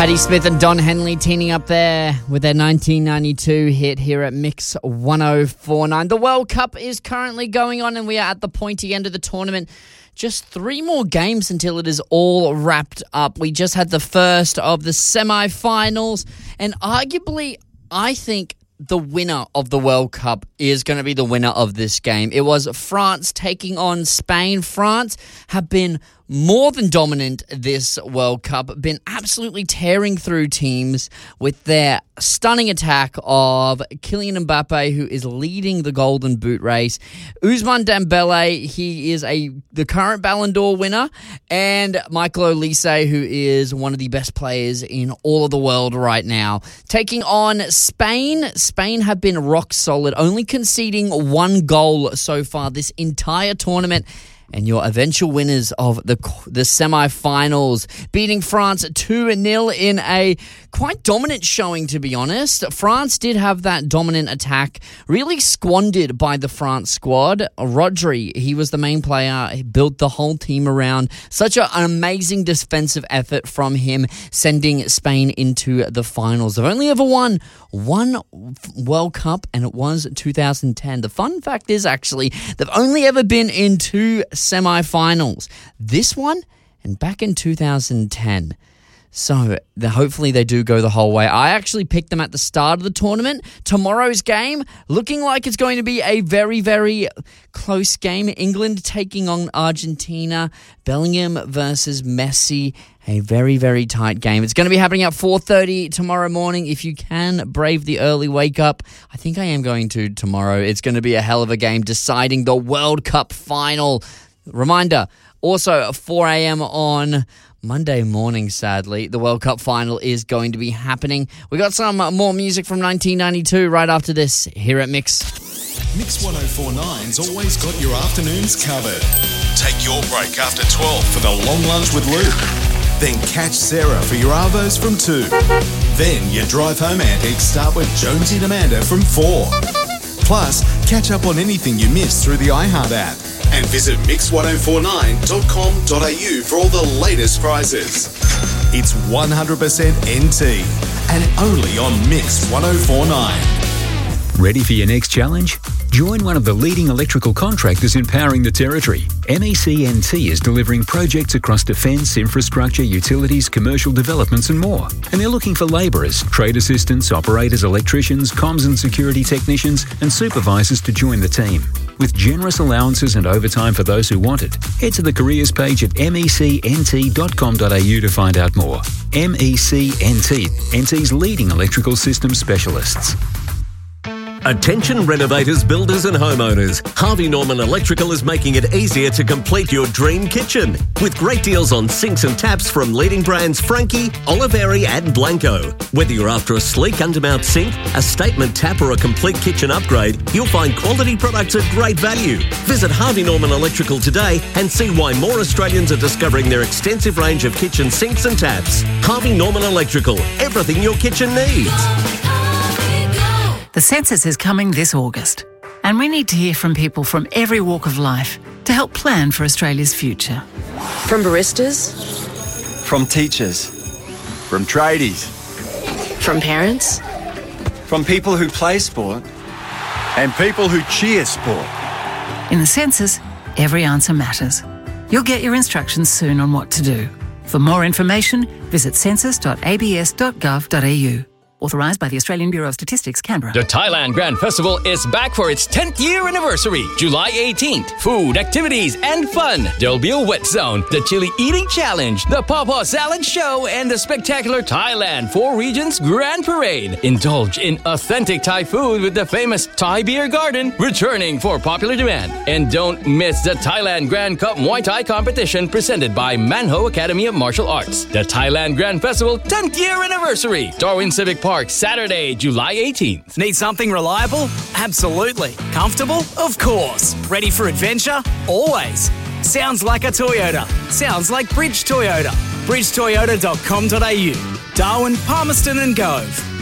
Patti Smith and Don Henley teaming up there with their 1992 hit here at Mix 1049. The World Cup is currently going on and we are at the pointy end of the tournament. Just 3 more games until it is all wrapped up. We just had the first of the semi-finals and arguably, I think the winner of the World Cup is going to be the winner of this game. It was France taking on Spain. France have been more than dominant this World Cup, been absolutely tearing through teams with their stunning attack of Kylian Mbappe, who is leading the Golden Boot race. Ousmane Dembele, he is the current Ballon d'Or winner, and Michael Olise, who is one of the best players in all of the world right now. Taking on Spain. Spain have been rock solid, only conceding 1 goal so far this entire tournament. And your eventual winners of the semi-finals, beating France 2-0 in a quite dominant showing, to be honest. France did have that dominant attack, really squandered by the France squad. Rodri, he was the main player. He built the whole team around. Such an amazing defensive effort from him, sending Spain into the finals. They've only ever won one World Cup, and it was 2010. The fun fact is, actually, they've only ever been in 2 semi-finals. This one and back in 2010. So hopefully they do go the whole way. I actually picked them at the start of the tournament. Tomorrow's game looking like it's going to be a very, very close game. England taking on Argentina. Bellingham versus Messi. A very, very tight game. It's going to be happening at 4:30 tomorrow morning. If you can brave the early wake up, I think I am going to tomorrow. It's going to be a hell of a game deciding the World Cup final. Reminder, also at 4 a.m. on Monday morning, sadly, the World Cup final is going to be happening. We got some more music from 1992 right after this here at Mix. Mix 1049's always got your afternoons covered. Take your break after 12 for the long lunch with Luke. Then catch Sarah for your Arvos from 2. Then your drive home antics start with Jonesy and Amanda from 4. Plus, catch up on anything you missed through the iHeart app. And visit mix1049.com.au for all the latest prizes. It's 100% NT and only on Mix 1049. Ready for your next challenge? Join one of the leading electrical contractors empowering the Territory. MEC NT is delivering projects across defence, infrastructure, utilities, commercial developments and more. And they're looking for labourers, trade assistants, operators, electricians, comms and security technicians and supervisors to join the team. With generous allowances and overtime for those who want it, head to the careers page at mecnt.com.au to find out more. MEC NT, NT's leading electrical systems specialists. Attention renovators, builders and homeowners. Harvey Norman Electrical is making it easier to complete your dream kitchen. With great deals on sinks and taps from leading brands Franke, Oliveri and Blanco. Whether you're after a sleek undermount sink, a statement tap or a complete kitchen upgrade, you'll find quality products at great value. Visit Harvey Norman Electrical today and see why more Australians are discovering their extensive range of kitchen sinks and taps. Harvey Norman Electrical. Everything your kitchen needs. The census is coming this August, and we need to hear from people from every walk of life to help plan for Australia's future. From baristas, from teachers, from tradies, from parents, from people who play sport, and people who cheer sport. In the census, every answer matters. You'll get your instructions soon on what to do. For more information, visit census.abs.gov.au. Authorised by the Australian Bureau of Statistics, Canberra. The Thailand Grand Festival is back for its 10th year anniversary, July 18th. Food, activities, and fun. There'll be a wet zone, the chili eating challenge, the Pawpaw Salad Show, and the spectacular Thailand 4 Regions Grand Parade. Indulge in authentic Thai food with the famous Thai Beer Garden, returning for popular demand. And don't miss the Thailand Grand Cup Muay Thai competition presented by Manho Academy of Martial Arts. The Thailand Grand Festival 10th year anniversary, Darwin Civic Park, Saturday, July 18th. Need something reliable? Absolutely. Comfortable? Of course. Ready for adventure? Always. Sounds like a Toyota. Sounds like Bridge Toyota. bridgetoyota.com.au. Darwin, Palmerston and Gove.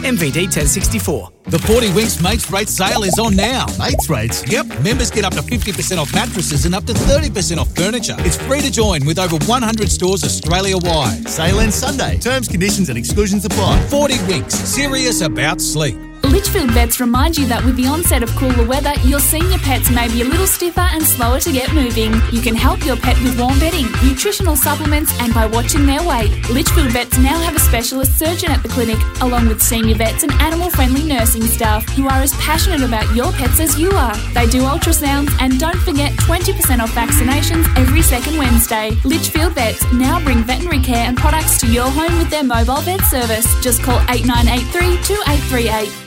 MVD 1064. The 40 Winks Mates Rates sale is on now. Mates Rates? Yep. Members get up to 50% off mattresses and up to 30% off furniture. It's free to join with over 100 stores Australia-wide. Sale ends Sunday. Terms, conditions and exclusions apply. 40 Winks. Serious about sleep. Litchfield Vets remind you that with the onset of cooler weather, your senior pets may be a little stiffer and slower to get moving. You can help your pet with warm bedding, nutritional supplements, and by watching their weight. Litchfield Vets now have a specialist surgeon at the clinic, along with senior vets and animal-friendly nursing staff who are as passionate about your pets as you are. They do ultrasounds, and don't forget 20% off vaccinations every second Wednesday. Litchfield Vets now bring veterinary care and products to your home with their mobile vet service. Just call 8983 2838.